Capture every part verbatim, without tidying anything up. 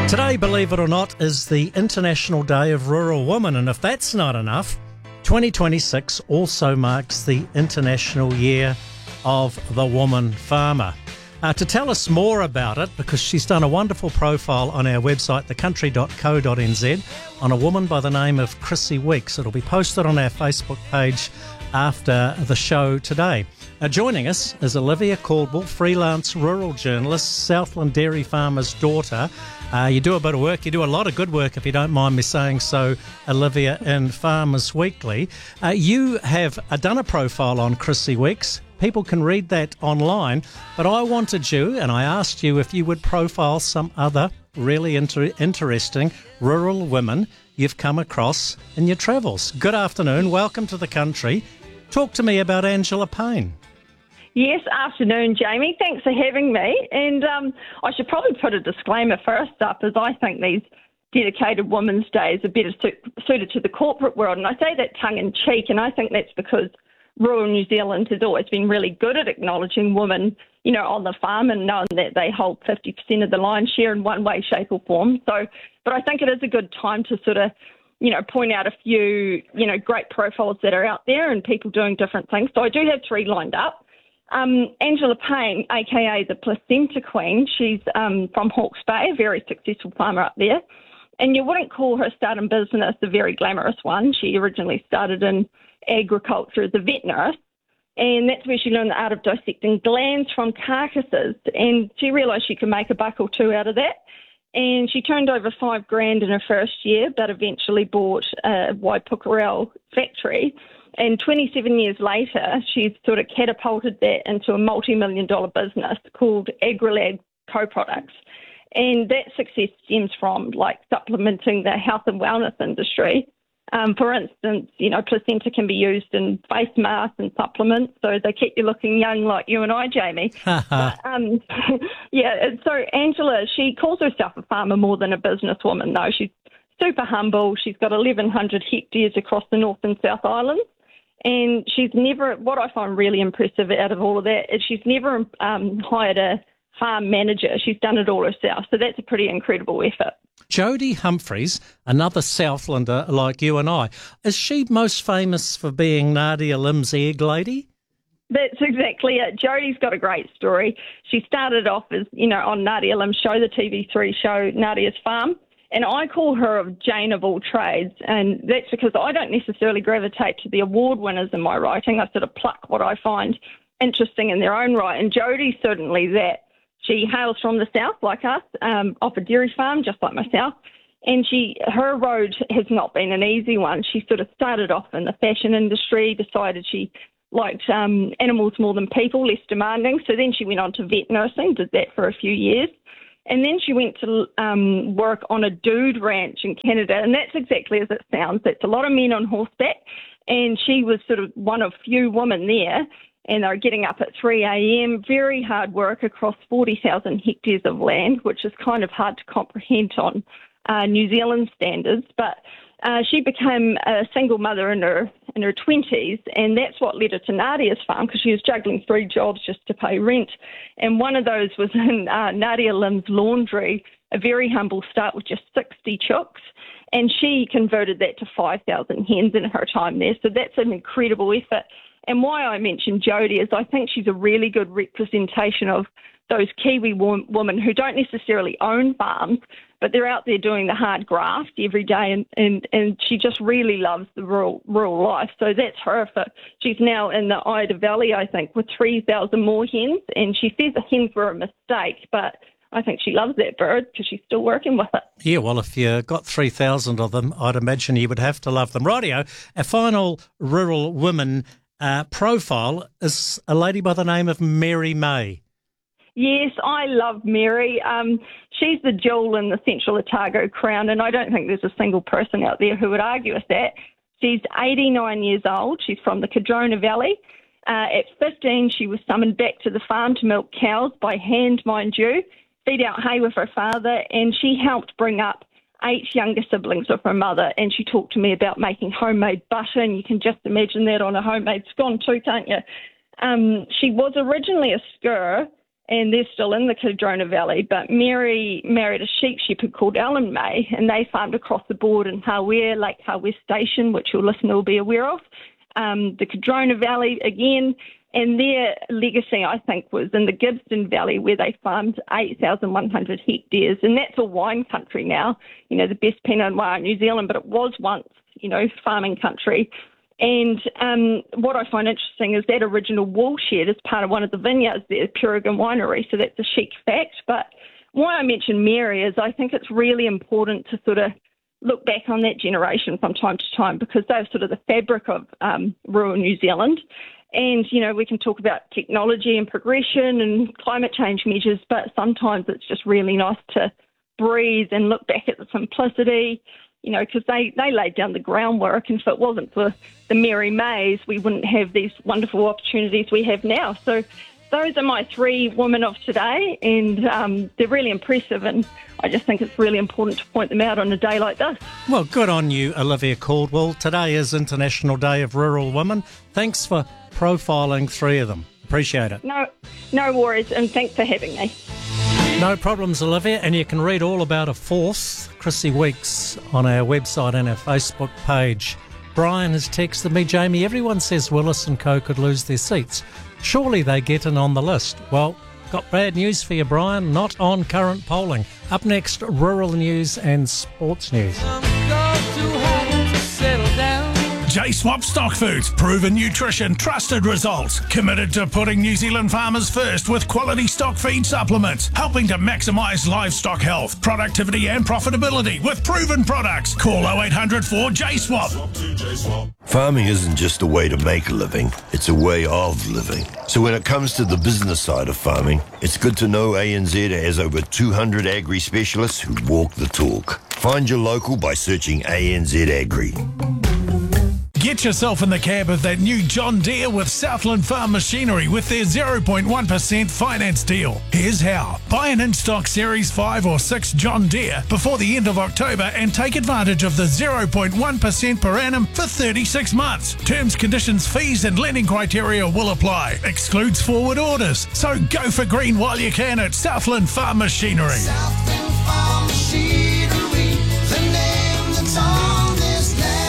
Today, believe it or not, is the International Day of Rural Women, and if that's not enough, twenty twenty-six also marks the International Year of the Woman Farmer. Uh, to tell us more about it, because she's done a wonderful profile on our website, the country dot co dot n z, on a woman by the name of Chrissy Weeks. It'll be posted on our Facebook page after the show today. Uh, joining us is Olivia Caldwell, freelance rural journalist, Southland dairy farmer's daughter. Uh, you do a bit of work, you do a lot of good work, if you don't mind me saying so, Olivia, in Farmers Weekly. Uh, you have uh, done a profile on Chrissy Weeks. People can read that online, but I wanted you, and I asked you if you would profile some other really inter- interesting rural women you've come across in your travels. Good afternoon, welcome to the country. Talk to me about Angela Payne. Yes, afternoon, Jamie. Thanks for having me. And um, I should probably put a disclaimer first up, as I think these dedicated Women's Days are better su- suited to the corporate world. And I say that tongue-in-cheek, and I think that's because rural New Zealand has always been really good at acknowledging women, you know, on the farm and knowing that they hold fifty percent of the lion's share in one way, shape or form. So, but I think it is a good time to sort of, you know, point out a few, you know, great profiles that are out there and people doing different things. So I do have three lined up. Um, Angela Payne, a k a the Placenta Queen, she's um, from Hawke's Bay, a very successful farmer up there. And you wouldn't call her start in business a very glamorous one. She originally started in agriculture as a vet nurse, and that's where she learned the art of dissecting glands from carcasses. And she realised she could make a buck or two out of that. And she turned over five grand in her first year, but eventually bought a Waipukurau factory. And twenty-seven years later, she's sort of catapulted that into a multi-million dollar business called AgriLab Co-Products. And that success stems from, like, supplementing the health and wellness industry. Um, for instance, you know, placenta can be used in face masks and supplements, so they keep you looking young like you and I, Jamie. but, um, yeah, so Angela, she calls herself a farmer more than a businesswoman, though. She's super humble. She's got eleven hundred hectares across the North and South Islands. And she's never, what I find really impressive out of all of that is she's never um, hired a farm manager. She's done it all herself. So that's a pretty incredible effort. Jodie Humphreys, another Southlander like you and I, is she most famous for being Nadia Lim's egg lady? That's exactly it. Jodie's got a great story. She started off as, you know, on Nadia Lim's show, the T V three show, Nadia's Farm. And I call her a Jane of all trades, and that's because I don't necessarily gravitate to the award winners in my writing. I sort of pluck what I find interesting in their own right, and Jodie's certainly that. She hails from the south, like us, um, off a dairy farm, just like myself, and she her road has not been an easy one. She sort of started off in the fashion industry, decided she liked um, animals more than people, less demanding, so then she went on to vet nursing, did that for a few years. And then she went to um, work on a dude ranch in Canada, and that's exactly as it sounds. That's a lot of men on horseback, and she was sort of one of few women there, and they were getting up at three a.m., very hard work across forty thousand hectares of land, which is kind of hard to comprehend on uh, New Zealand standards. But uh, she became a single mother in her in her twenties, and that's what led her to Nadia's farm, because she was juggling three jobs just to pay rent. And one of those was in uh, Nadia Lim's laundry, a very humble start with just sixty chooks, and she converted that to five thousand hens in her time there. So that's an incredible effort. And why I mentioned Jodie is I think she's a really good representation of those Kiwi wo- women who don't necessarily own farms, but they're out there doing the hard graft every day, and, and, and she just really loves the rural rural life. So that's her. For, she's now in the Ida Valley, I think, with three thousand more hens, and she says the hens were a mistake, but I think she loves that bird because she's still working with it. Yeah, well, if you got three thousand of them, I'd imagine you would have to love them. Rightio, our final rural women uh, profile is a lady by the name of Mary May. Yes, I love Mary. Um, she's the jewel in the Central Otago crown, and I don't think there's a single person out there who would argue with that. She's eighty-nine years old. She's from the Cardrona Valley. Uh, at fifteen, she was summoned back to the farm to milk cows by hand, mind you, feed out hay with her father, and she helped bring up eight younger siblings of her mother, and she talked to me about making homemade butter, and you can just imagine that on a homemade scone too, can't you? Um, she was originally a skur, and they're still in the Cardrona Valley. But Mary married a sheep shepherd called Alan May, and they farmed across the board in Hawea, Lake Hawea Station, which your listener will be aware of, um, the Cardrona Valley again, and their legacy, I think, was in the Gibbston Valley, where they farmed eight thousand one hundred hectares, and that's a wine country now, you know, the best Pinot Noir in New Zealand, but it was once, you know, farming country. And um, what I find interesting is that original wool shed is part of one of the vineyards there, Purigan Winery, so that's a chic fact. But why I mention Mary is I think it's really important to sort of look back on that generation from time to time, because they're sort of the fabric of um, rural New Zealand. And, you know, we can talk about technology and progression and climate change measures, but sometimes it's just really nice to breathe and look back at the simplicity, you know, because they, they laid down the groundwork, and if it wasn't for the Mary Mays, we wouldn't have these wonderful opportunities we have now. So those are my three women of today, and um, they're really impressive, and I just think it's really important to point them out on a day like this. Well, good on you, Olivia Caldwell. Today is International Day of Rural Women. Thanks for profiling three of them. Appreciate it. No, no worries, and thanks for having me. No problems, Olivia, and you can read all about a fourth, Chrissy Weeks, on our website and our Facebook page. Brian has texted me, Jamie, everyone says Willis and Co could lose their seats. Surely they get in on the list. Well, got bad news for you, Brian, not on current polling. Up next, rural news and sports news. J-Swap Stock Foods, proven nutrition, trusted results. Committed to putting New Zealand farmers first with quality stock feed supplements, helping to maximise livestock health, productivity and profitability with proven products. Call oh eight hundred four J swap. Farming isn't just a way to make a living, it's a way of living. So when it comes to the business side of farming, it's good to know A N Z has over two hundred agri specialists who walk the talk. Find your local by searching A N Z Agri. Get yourself in the cab of that new John Deere with Southland Farm Machinery with their zero point one percent finance deal. Here's how. Buy an in-stock Series five or six John Deere before the end of October and take advantage of the zero point one percent per annum for thirty-six months. Terms, conditions, fees and lending criteria will apply. Excludes forward orders. So go for green while you can at Southland Farm Machinery. Southland Farm Machinery, the name that's on this land.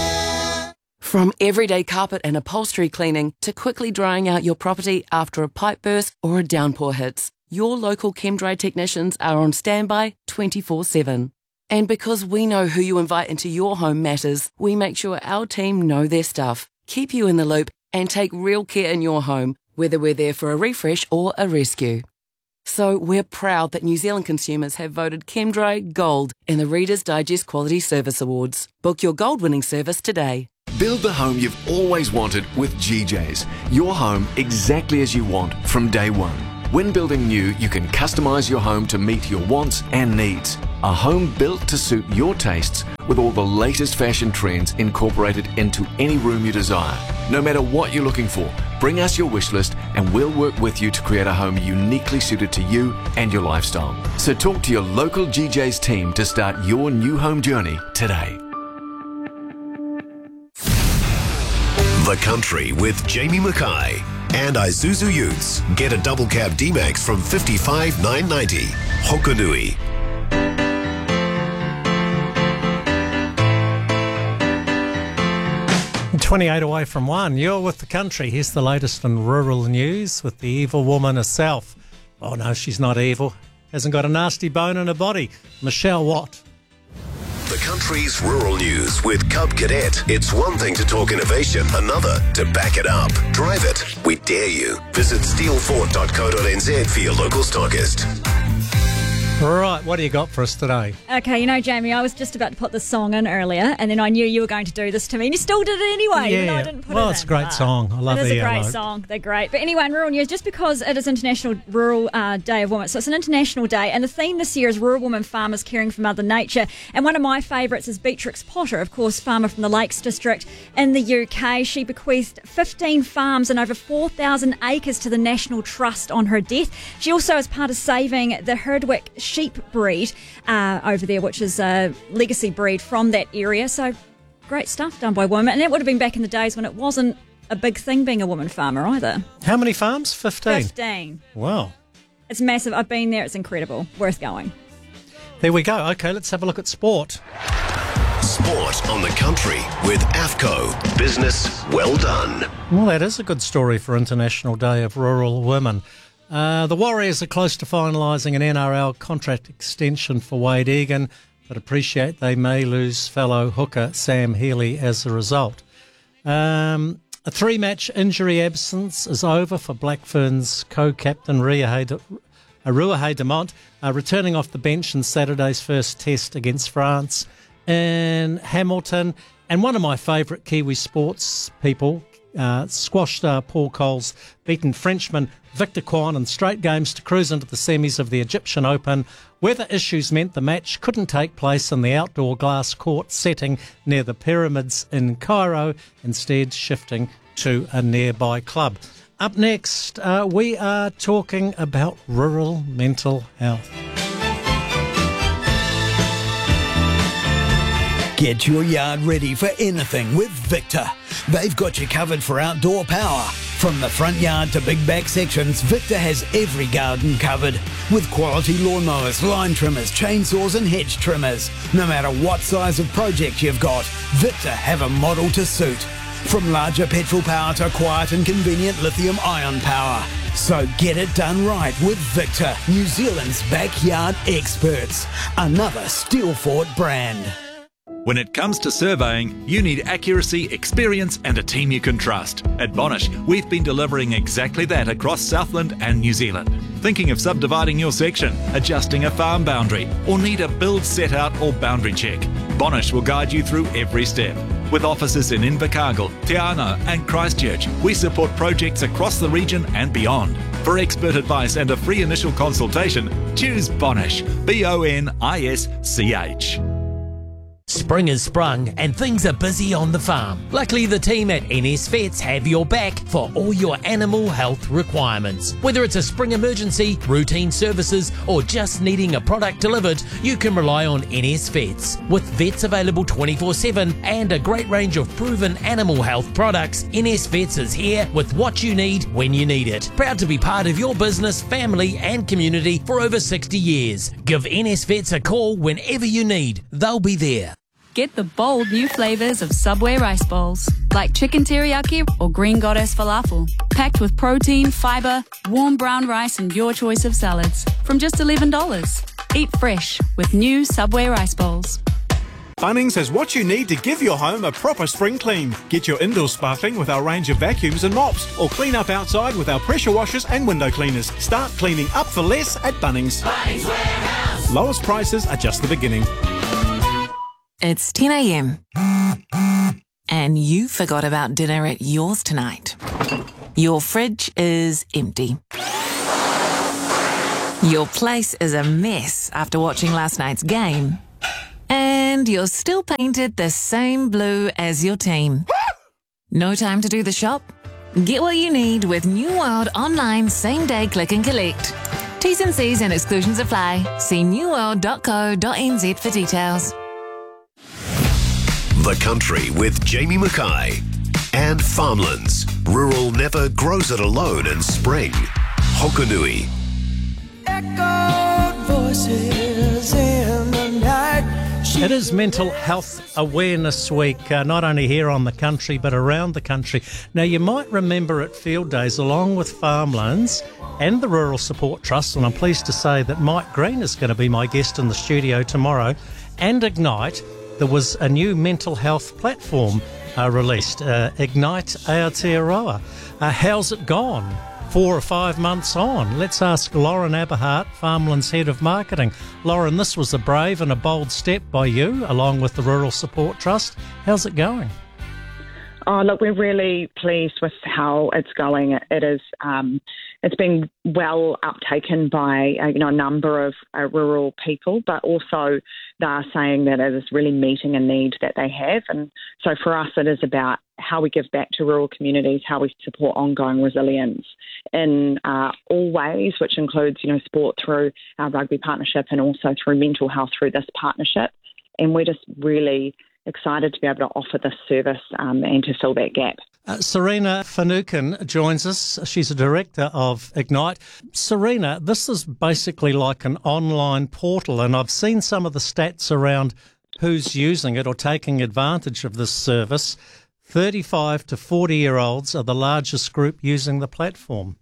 From everyday carpet and upholstery cleaning to quickly drying out your property after a pipe burst or a downpour hits, your local ChemDry technicians are on standby twenty-four seven. And because we know who you invite into your home matters, we make sure our team know their stuff, keep you in the loop, and take real care in your home, whether we're there for a refresh or a rescue. So we're proud that New Zealand consumers have voted ChemDry Gold in the Reader's Digest Quality Service Awards. Book your gold-winning service today. Build the home you've always wanted with G J's. Your home exactly as you want from day one. When building new, you can customise your home to meet your wants and needs. A home built to suit your tastes with all the latest fashion trends incorporated into any room you desire. No matter what you're looking for, bring us your wish list and we'll work with you to create a home uniquely suited to you and your lifestyle. So talk to your local G J's team to start your new home journey today. The Country with Jamie Mackay and Isuzu Utes. Get a double cab D-Max from fifty-five thousand nine hundred ninety dollars. Hokanui. twenty-eight away from one. You're with The Country. Here's the latest in rural news with the evil woman herself. Oh no, she's not evil. Hasn't got a nasty bone in her body. Michelle Watt. The Country's rural news with Cub Cadet. It's one thing to talk innovation, another to back it up. Drive it. We dare you. Visit steel fort dot co dot n z for your local stockist. Right, what do you got for us today? Okay, you know, Jamie, I was just about to put this song in earlier, and then I knew you were going to do this to me, and you still did it anyway, yeah. even though I didn't put well, it in. Well, it's a great Ah. song. I love it. It is the a great yellow. song. They're great. But anyway, in rural news, just because it is International Rural uh, Day of Women, so it's an international day, and the theme this year is Rural Women Farmers Caring for Mother Nature. And one of my favourites is Beatrix Potter, of course, farmer from the Lakes District in the U K. She bequeathed fifteen farms and over four thousand acres to the National Trust on her death. She also is part of saving the Herdwick sheep breed uh, over there, which is a legacy breed from that area. So great stuff done by women. And that would have been back in the days when it wasn't a big thing being a woman farmer either. How many farms? Fifteen. Fifteen. Wow. It's massive. I've been there. It's incredible. Worth going. There we go. Okay, let's have a look at sport. Sport on the country with AFCO. Business well done. Well, that is a good story for International Day of Rural Women. Uh, the Warriors are close to finalising an N R L contract extension for Wade Egan, but appreciate they may lose fellow hooker Sam Healy as a result. Um, a three-match injury absence is over for Black Ferns co-captain Ruahei de, uh, Ruahei de Mont, uh, returning off the bench in Saturday's first test against France in Hamilton. And one of my favourite Kiwi sports people, uh, squash star Paul Coles, beaten Frenchman Victor Kwan in straight games to cruise into the semis of the Egyptian Open. Weather issues meant the match couldn't take place in the outdoor glass court setting near the pyramids in Cairo, instead shifting to a nearby club. Up next, uh, we are talking about rural mental health. Get your yard ready for anything with Victor. They've got you covered for outdoor power. From the front yard to big back sections, Victor has every garden covered. With quality lawnmowers, line trimmers, chainsaws and hedge trimmers. No matter what size of project you've got, Victor have a model to suit. From larger petrol power to quiet and convenient lithium-ion power. So get it done right with Victor, New Zealand's backyard experts. Another Steelfort brand. When it comes to surveying, you need accuracy, experience and a team you can trust. At Bonish, we've been delivering exactly that across Southland and New Zealand. Thinking of subdividing your section, adjusting a farm boundary, or need a build set out or boundary check? Bonish will guide you through every step. With offices in Invercargill, Te Anau and Christchurch, we support projects across the region and beyond. For expert advice and a free initial consultation, choose Bonish, B O N I S C H. Spring has sprung and things are busy on the farm. Luckily, the team at N S Vets have your back for all your animal health requirements. Whether it's a spring emergency, routine services, or just needing a product delivered, you can rely on N S Vets. With vets available twenty-four seven and a great range of proven animal health products, N S Vets is here with what you need when you need it. Proud to be part of your business, family and community for over sixty years. Give N S Vets a call whenever you need. They'll be there. Get the bold new flavours of Subway rice bowls, like chicken teriyaki or green goddess falafel, packed with protein, fibre, warm brown rice and your choice of salads, from just eleven dollars. Eat fresh with new Subway rice bowls. Bunnings has what you need to give your home a proper spring clean. Get your indoors sparkling with our range of vacuums and mops, or clean up outside with our pressure washers and window cleaners. Start cleaning up for less at Bunnings. Bunnings Warehouse. Lowest prices are just the beginning. It's ten a.m. and you forgot about dinner at yours tonight. Your fridge is empty. Your place is a mess after watching last night's game. And you're still painted the same blue as your team. No time to do the shop? Get what you need with New World Online Same Day Click and Collect. T's and C's and exclusions apply. See new world dot co dot n z for details. The Country with Jamie Mackay. And Farmlands. Rural never grows it alone in spring. Hokonui. Echoed voices in the night. It is Mental Health Awareness Week, uh, not only here on the country but around the country. Now, you might remember at Field Days, along with Farmlands and the Rural Support Trust, and I'm pleased to say that Mike Green is going to be my guest in the studio tomorrow, and Ignite, there was a new mental health platform uh, released, uh, Ignite Aotearoa. Uh, how's it gone? Four or five months on. Let's ask Lauren Aberhart, Farmlands Head of Marketing. Lauren, this was a brave and a bold step by you, along with the Rural Support Trust. How's it going? Oh, look, we're really pleased with how it's going. It is, um, it's been well uptaken by uh, you know a number of uh, rural people, but also they are saying that it is really meeting a need that they have. And so for us, it is about how we give back to rural communities, how we support ongoing resilience in uh, all ways, which includes you know sport through our rugby partnership and also through mental health through this partnership. And we're just really excited to be able to offer this service um, and to fill that gap. Uh, Serena Finucane joins us. She's a director of Ignite. Serena, this is basically like an online portal, and I've seen some of the stats around who's using it or taking advantage of this service. thirty-five to forty-year-olds are the largest group using the platform.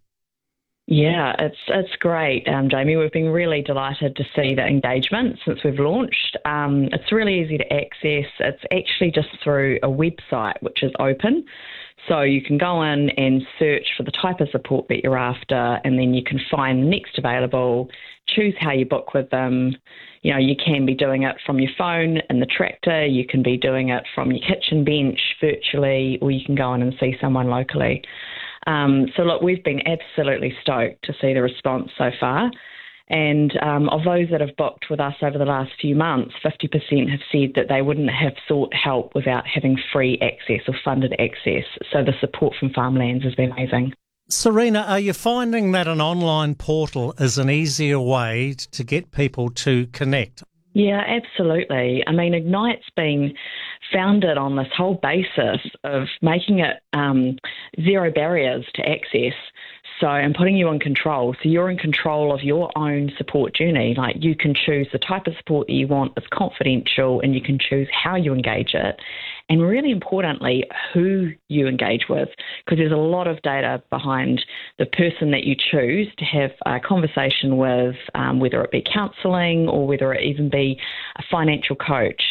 Yeah, it's it's great, um, Jamie. We've been really delighted to see the engagement since we've launched. Um, it's really easy to access. It's actually just through a website which is open. So you can go in and search for the type of support that you're after, and then you can find the next available, choose how you book with them. You know, you can be doing it from your phone in the tractor, you can be doing it from your kitchen bench virtually, or you can go in and see someone locally. Um, so look, we've been absolutely stoked to see the response so far. And um, of those that have booked with us over the last few months, fifty percent have said that they wouldn't have sought help without having free access or funded access. So the support from Farmlands has been amazing. Serena, are you finding that an online portal is an easier way to get people to connect? Yeah, absolutely. I mean, Ignite's been founded on this whole basis of making it um, zero barriers to access. So, and putting you in control. So you're in control of your own support journey. Like, you can choose the type of support that you want. It's confidential, and you can choose how you engage it. And really importantly, who you engage with, because there's a lot of data behind the person that you choose to have a conversation with, um, whether it be counselling or whether it even be a financial coach.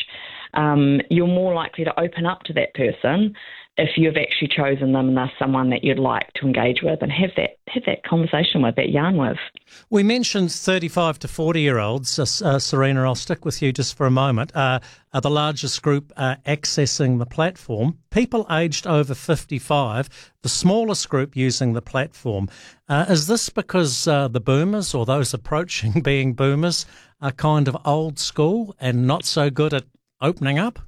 Um, you're more likely to open up to that person if you've actually chosen them and they're someone that you'd like to engage with and have that have that conversation with, that yarn with. We mentioned thirty-five to forty-year-olds. Uh, uh, Serena, I'll stick with you just for a moment. Uh, are the largest group uh, accessing the platform. People aged over fifty-five, the smallest group using the platform. Uh, is this because uh, the boomers, or those approaching being boomers, are kind of old school and not so good at opening up?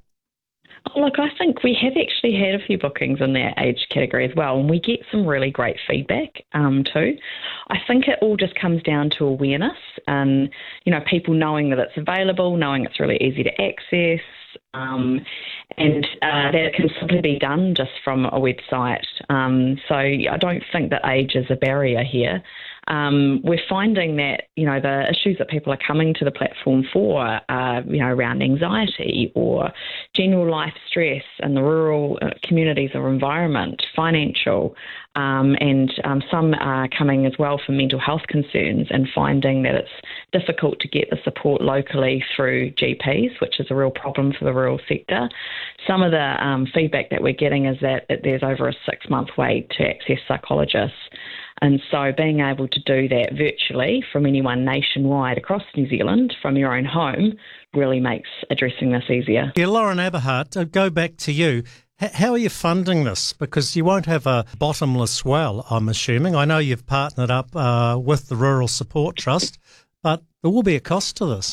Oh, look, I think we have actually had a few bookings in that age category as well, and we get some really great feedback um, too. I think it all just comes down to awareness and, you know, people knowing that it's available, knowing it's really easy to access, um, and uh, that it can simply be done just from a website. Um, so I don't think that age is a barrier here. Um, we're finding that, you know, the issues that people are coming to the platform for are, you know, around anxiety or general life stress in the rural uh, communities or environment, financial, um, and um, some are coming as well for mental health concerns and finding that it's difficult to get the support locally through G Ps, which is a real problem for the rural sector. Some of the um, feedback that we're getting is that, that there's over a six-month wait to access psychologists. And so being able to do that virtually from anyone nationwide across New Zealand from your own home really makes addressing this easier. Yeah, Lauren Aberhart, uh, go back to you. H- how are you funding this? Because you won't have a bottomless well, I'm assuming. I know you've partnered up uh, with the Rural Support Trust, but there will be a cost to this.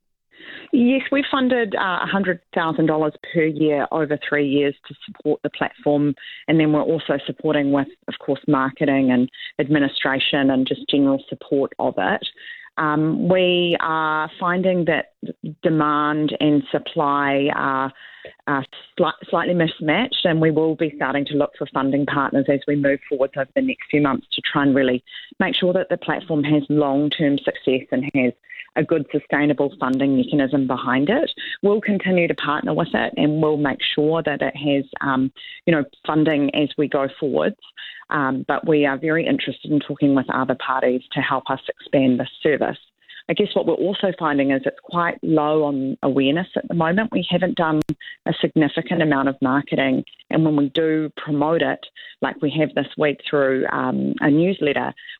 Yes, we funded uh, one hundred thousand dollars per year over three years to support the platform, and then we're also supporting with, of course, marketing and administration and just general support of it. Um, we are finding that demand and supply are, are sli- slightly mismatched, and we will be starting to look for funding partners as we move forward over the next few months to try and really make sure that the platform has long-term success and has a good sustainable funding mechanism behind it. We'll continue to partner with it, and we'll make sure that it has, um, you know, funding as we go forwards. Um, but we are very interested in talking with other parties to help us expand this service. I guess what we're also finding is it's quite low on awareness at the moment. We haven't done a significant amount of marketing, and when we do promote it, like we have this week through um, a newsletter,